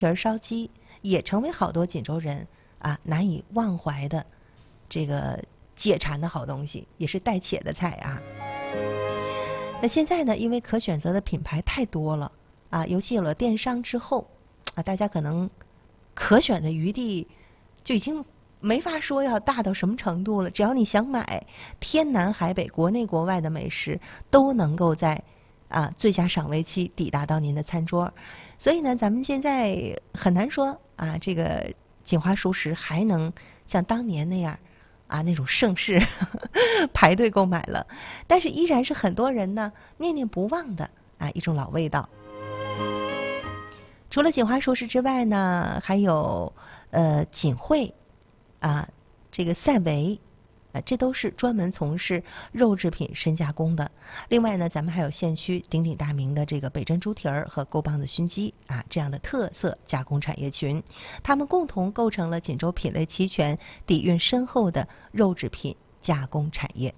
儿烧鸡也成为好多锦州人难以忘怀的这个解馋的好东西，也是带且的菜啊。那现在呢，因为可选择的品牌太多了尤其有了电商之后大家可能可选的余地就已经没法说要大到什么程度了。只要你想买，天南海北、国内国外的美食都能够在最佳赏味期抵达到您的餐桌。所以呢，咱们现在很难说这个锦华熟食还能像当年那样那种盛世排队购买了，但是依然是很多人呢念念不忘的一种老味道。除了锦华熟食之外呢，还有锦汇这个赛维这都是专门从事肉制品深加工的。另外呢，咱们还有县区鼎鼎大名的这个北珍猪蹄儿和沟帮子熏鸡这样的特色加工产业群，它们共同构成了锦州品类齐全、底蕴深厚的肉制品加工产业。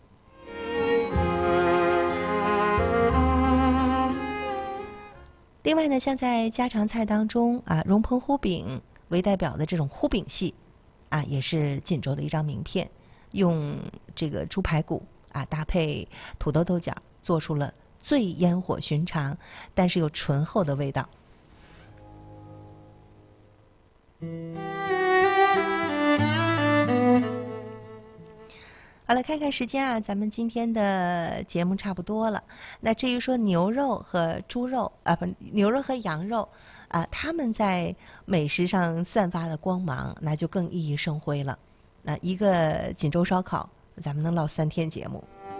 另外呢，像在家常菜当中荣鹏糊饼为代表的这种糊饼系也是锦州的一张名片，用这个猪排骨搭配土豆豆角，做出了最烟火寻常但是又醇厚的味道。好了，看看时间咱们今天的节目差不多了。那至于说牛肉和猪肉牛肉和羊肉他们在美食上散发的光芒，那就更熠熠生辉了。一个锦州烧烤，咱们能唠3天节目。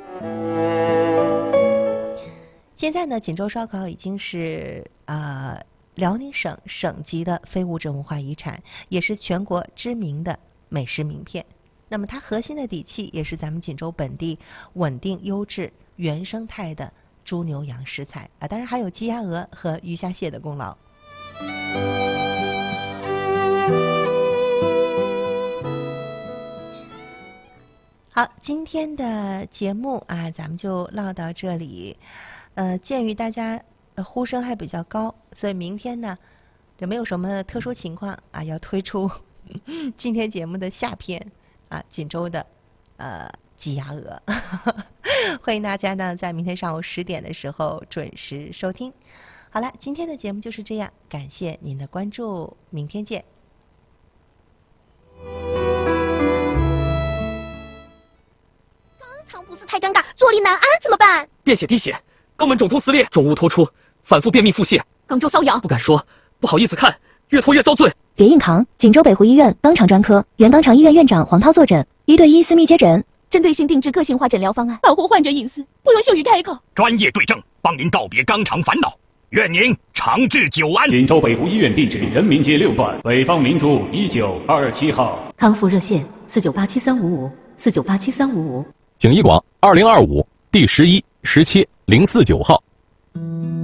现在呢，锦州烧烤已经是辽宁省省级的非物质文化遗产，也是全国知名的美食名片。那么它核心的底气也是咱们锦州本地稳定优质原生态的猪牛羊食材当然还有鸡鸭鹅和鱼虾蟹的功劳。好，今天的节目咱们就唠到这里。鉴于大家呼声还比较高，所以明天呢就没有什么特殊情况要推出今天节目的下篇锦州的鸡鸭鹅欢迎大家呢在明天上午10点的时候准时收听。好了，今天的节目就是这样，感谢您的关注，明天见。 肛肠不适太尴尬，坐立难安怎么办？ 便血滴血，肛门肿痛撕裂，肿物脱出，反复便秘腹泻， 肛周瘙痒， 不敢说，不好意思看，越拖越遭罪。 别硬扛，锦州北湖医院肛肠专科原肛肠医院院长黄涛坐诊，1对1私密接诊， 针对性定制个性化诊疗方案，保护患者隐私，不容羞于开口。 专业对症，帮您告别肛肠烦恼，愿您长治久安。 锦州北湖医院地址：人民街6段北方明珠1927号。 康复热线49873554987355。 景医广2025第11、17、049号。